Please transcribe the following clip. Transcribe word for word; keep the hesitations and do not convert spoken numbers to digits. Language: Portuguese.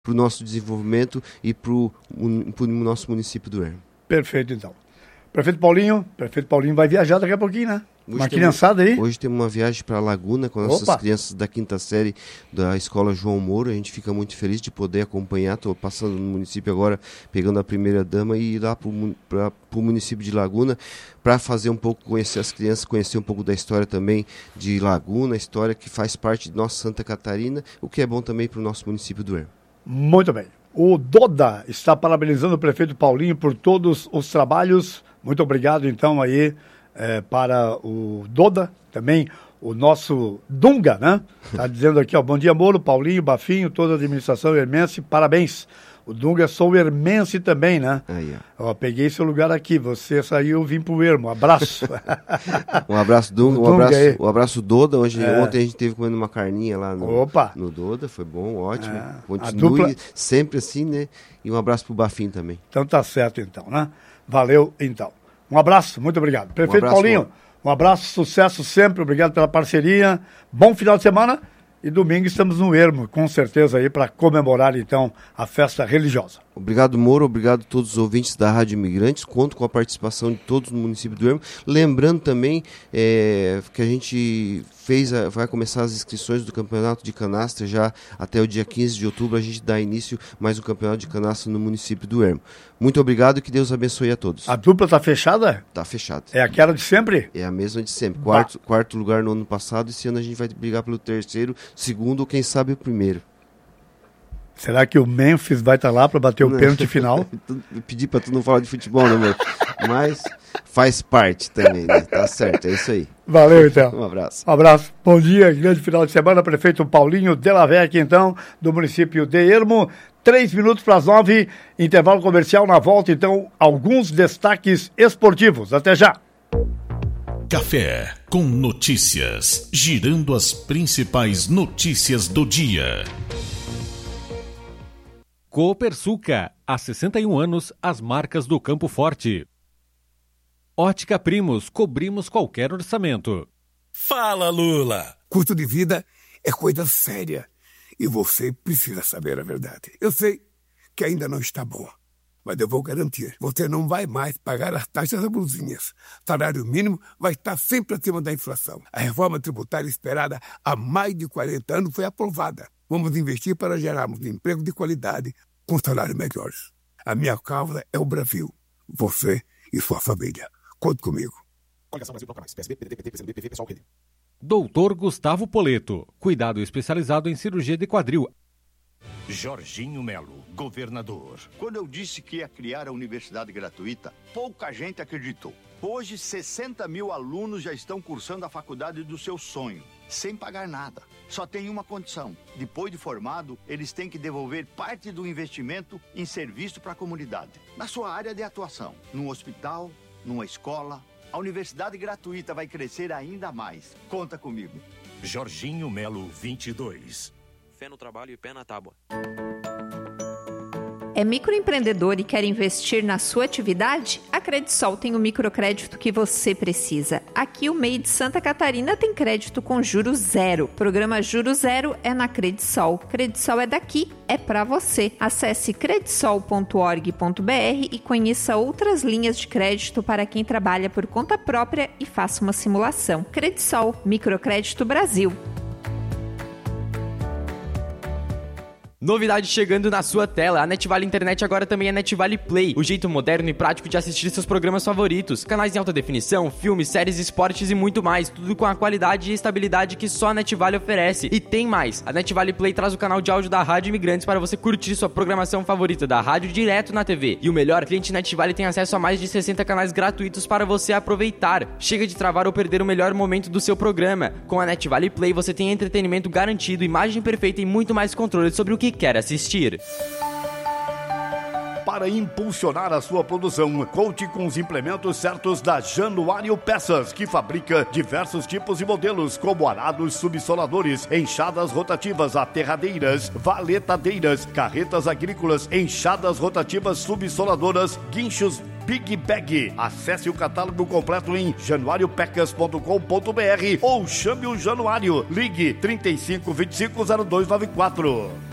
para o nosso desenvolvimento e para o nosso município do Ermo. Perfeito, então. Prefeito Paulinho, prefeito Paulinho vai viajar daqui a pouquinho, né? Hoje uma temos, criançada aí? Hoje temos uma viagem para a Laguna com nossas Opa. crianças da quinta série da Escola João Moura. A gente fica muito feliz de poder acompanhar. Estou passando no município agora, pegando a primeira dama e ir lá para o município de Laguna para fazer um pouco, conhecer as crianças, conhecer um pouco da história também de Laguna, a história que faz parte de nossa Santa Catarina, o que é bom também para o nosso município do Ermo. Muito bem. O Doda está parabenizando o prefeito Paulinho por todos os trabalhos. Muito obrigado, então, aí, é, para o Doda, também o nosso Dunga, né? Está dizendo aqui, ó, bom dia, Moro, Paulinho, Bafinho, toda a administração hermense, parabéns. O Dunga, sou hermense também, né? Aí, ó. Ó, peguei seu lugar aqui, você saiu, eu vim pro Ermo, abraço. Um abraço, Dunga, um Dunga abraço, aí. um abraço, Doda. Hoje, É. Ontem a gente teve comendo uma carninha lá no, Opa. no Doda, foi bom, ótimo. É. Continue A dupla- sempre assim, né? E um abraço pro Bafinho também. Então tá certo, então, né? Valeu, então. Um abraço, muito obrigado. Prefeito abraço, Paulinho, Moro. um abraço, sucesso sempre, obrigado pela parceria. Bom final de semana e domingo estamos no Ermo, com certeza aí, para comemorar, então, a festa religiosa. Obrigado, Moro. Obrigado a todos os ouvintes da Rádio Imigrantes. Conto com a participação de todos no município do Ermo. Lembrando também é, que a gente fez, a, vai começar as inscrições do Campeonato de Canastra já até o dia quinze de outubro. A gente dá início mais um Campeonato de Canastra no município do Ermo. Muito obrigado e que Deus abençoe a todos. A dupla tá fechada? Tá fechado. É aquela de sempre? É a mesma de sempre. Quarto, quarto lugar no ano passado. Esse ano a gente vai brigar pelo terceiro, segundo ou quem sabe o primeiro. Será que o Memphis vai estar lá para bater o Não. pênalti final? Eu pedi pra tu não falar de futebol, né, meu? Mas faz parte também, né? Tá certo, é isso aí. Valeu, então. Um abraço. Um abraço. Bom dia, grande final de semana. Prefeito Paulinho Delavec, então, do município de Ermo. Três minutos para as nove, intervalo comercial. Na volta, então, alguns destaques esportivos. Até já. Café com notícias, girando as principais notícias do dia. Copersuca, há sessenta e um anos, as marcas do Campo Forte. Ótica Primos, cobrimos qualquer orçamento. Fala, Lula! Custo de vida é coisa séria e você precisa saber a verdade. Eu sei que ainda não está bom, mas eu vou garantir. Você não vai mais pagar as taxas abusivas. Salário mínimo vai estar sempre acima da inflação. A reforma tributária esperada há mais de quarenta anos foi aprovada. Vamos investir para gerarmos emprego de qualidade com salários melhores. A minha causa é o Brasil. Você e sua família. Conte comigo. Coligação Brasil Bloco Mais. P S B, P D T, P C M D, P V, Pessoal, P D. Doutor Gustavo Poleto, cuidado especializado em cirurgia de quadril. Jorginho Melo, governador. Quando eu disse que ia criar a universidade gratuita, pouca gente acreditou. Hoje, sessenta mil alunos já estão cursando a faculdade do seu sonho, sem pagar nada. Só tem uma condição: depois de formado, eles têm que devolver parte do investimento em serviço para a comunidade. Na sua área de atuação, num hospital, numa escola, a universidade gratuita vai crescer ainda mais. Conta comigo. Jorginho Melo, vinte e dois. Fé no trabalho e pé na tábua. É microempreendedor e quer investir na sua atividade? A Credisol tem o microcrédito que você precisa. Aqui o M E I de Santa Catarina tem crédito com juros zero. Programa Juros Zero é na Credisol. Credisol é daqui, é pra você. Acesse credisol ponto org ponto br e conheça outras linhas de crédito para quem trabalha por conta própria e faça uma simulação. Credisol, Microcrédito Brasil. Novidade chegando na sua tela. A NetVale Internet agora também é NetVale Play, o jeito moderno e prático de assistir seus programas favoritos. Canais em alta definição, filmes, séries, esportes e muito mais. Tudo com a qualidade e estabilidade que só a NetVale oferece. E tem mais. A NetVale Play traz o canal de áudio da Rádio Imigrantes para você curtir sua programação favorita da rádio direto na T V. E o melhor, o cliente NetVale tem acesso a mais de sessenta canais gratuitos para você aproveitar. Chega de travar ou perder o melhor momento do seu programa. Com a NetVale Play você tem entretenimento garantido, imagem perfeita e muito mais controle sobre o que quer assistir. Para impulsionar a sua produção, conte com os implementos certos da Januário Peças, que fabrica diversos tipos e modelos, como arados subsoladores, enxadas rotativas, aterradeiras, valetadeiras, carretas agrícolas, enxadas rotativas subsoladoras, guinchos Big Bag. Acesse o catálogo completo em januário pecas ponto com ponto br ou chame o Januário. Ligue trinta e cinco, vinte e cinco, zero dois noventa e quatro.